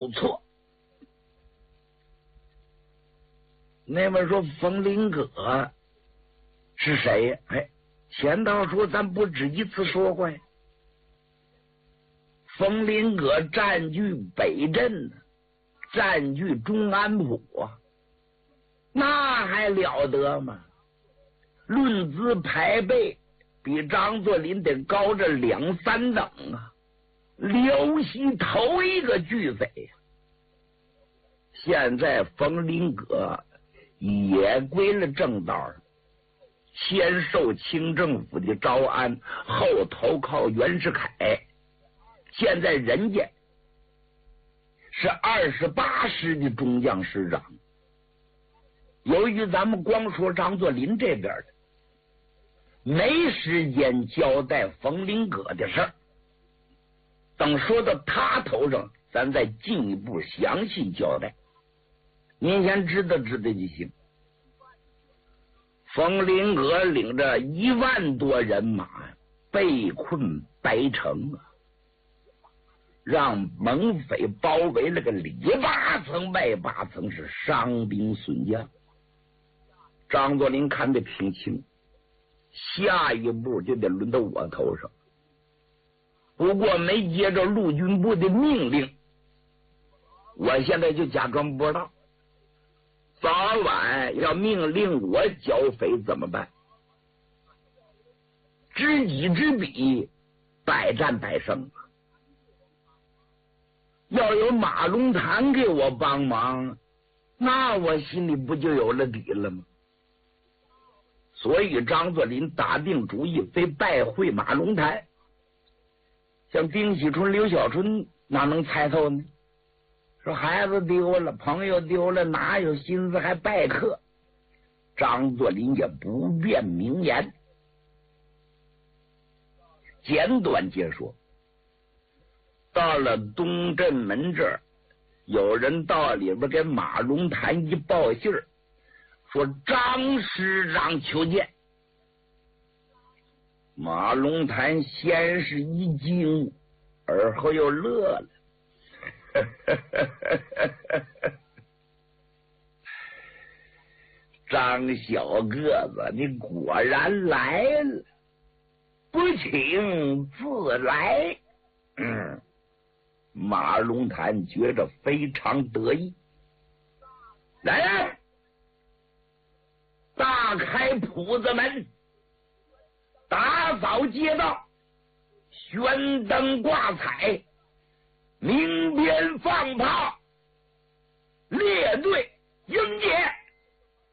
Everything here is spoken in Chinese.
错。那么说冯林阁是谁呀？哎，前道书咱不止一次说过呀。冯林阁占据北镇，占据中安府啊，那还了得吗？论资排辈，比张作霖得高着2、3等啊！辽西头一个巨匪呀！现在冯林阁也归了正道，先受清政府的招安，后投靠袁世凯。现在人家是28师的中将师长。由于咱们光说张作霖这边的，没时间交代冯林阁的事儿，等说到他头上，咱再进一步详细交代。您先知道就行。冯林阁领着1万多人马被困白城啊，让蒙匪包围了个里8层外8层，是伤兵损将。张作霖看得挺清，下一步就得轮到我头上。不过没接着陆军部的命令，我现在就假装不知道。早晚要命令我剿匪怎么办？知己知彼，百战百胜。要有马龙潭给我帮忙，那我心里不就有了底了吗？所以张作霖打定主意，非拜会马龙潭。像丁喜春、刘小春哪能猜透呢？说孩子丢了，朋友丢了，哪有心思还拜客？张作霖也不便明言，简短截说。到了东镇门这儿，有人到里边给马龙潭一报信儿，说张师长求见。马龙潭先是一惊，而后又乐了。张小个子，你果然来了，不请自来。马龙潭觉着非常得意。来人，大开铺子门，打扫街道，悬灯挂彩，鸣鞭放炮，列队迎接。